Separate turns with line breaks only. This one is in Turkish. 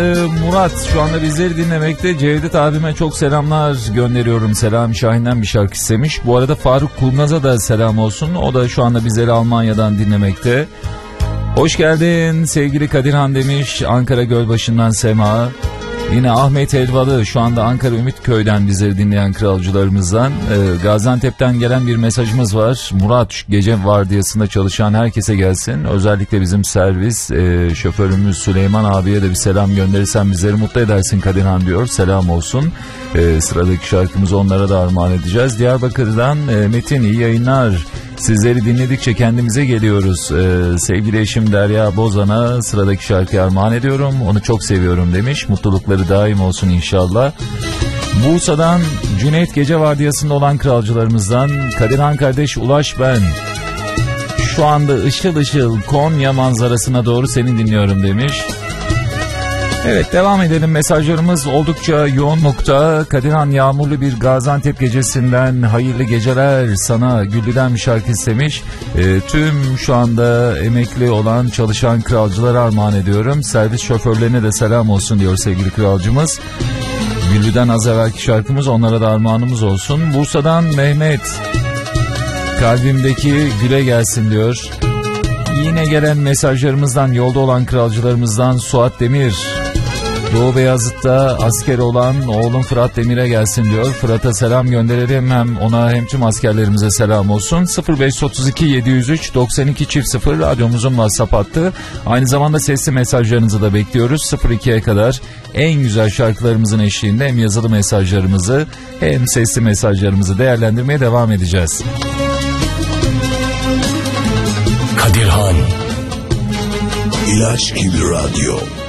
Murat şu anda bizleri dinlemekte. Cevdet abime çok selamlar gönderiyorum. Selami Şahin'den bir şarkı istemiş. Bu arada Faruk Kurnaz'a da selam olsun. O da şu anda bizleri Almanya'dan dinlemekte. Hoş geldin sevgili Kadirhan demiş. Ankara Gölbaşı'ndan Sema. Yine Ahmet Elvalı şu anda Ankara Ümitköy'den bizleri dinleyen kralcılarımızdan. Gaziantep'ten gelen bir mesajımız var. Murat gece vardiyasında çalışan herkese gelsin. Özellikle bizim servis şoförümüz Süleyman abiye de bir selam gönderirsen bizleri mutlu edersin Kadirhan diyor. Selam olsun. Sıradaki şarkımızı onlara da armağan edeceğiz. Diyarbakır'dan Metin iyi yayınlar. Sizleri dinledikçe kendimize geliyoruz. Sevgili eşim Derya Bozan'a sıradaki şarkıyı armağan ediyorum. Onu çok seviyorum demiş. Mutlulukları daim olsun inşallah. Bursa'dan Cüneyt gece vardiyasında olan kralcılarımızdan Kadirhan kardeş Ulaş ben. Şu anda ışıl ışıl Konya manzarasına doğru seni dinliyorum demiş. Evet, devam edelim. Mesajlarımız oldukça yoğunlukta. Kadirhan yağmurlu bir Gaziantep gecesinden hayırlı geceler sana Güllü'den bir şarkı istemiş. Tüm şu anda emekli olan çalışan kralcılara armağan ediyorum. Servis şoförlerine de selam olsun diyor sevgili kralcımız. Güllü'den az evvelki şarkımız onlara da armağanımız olsun. Bursa'dan Mehmet kalbimdeki güle gelsin diyor. Yine gelen mesajlarımızdan yolda olan kralcılarımızdan Suat Demir. Doğu Beyazıt'ta asker olan oğlum Fırat Demir'e gelsin diyor. Fırat'a selam gönderelim, hem ona hem tüm askerlerimize selam olsun. 0532 703 92 0 radyomuzun WhatsApp hattı. Aynı zamanda sesli mesajlarınızı da bekliyoruz. 02'ye kadar en güzel şarkılarımızın eşliğinde hem yazılı mesajlarımızı hem sesli mesajlarımızı değerlendirmeye devam edeceğiz.
Kadirhan İlaç gibi radyo.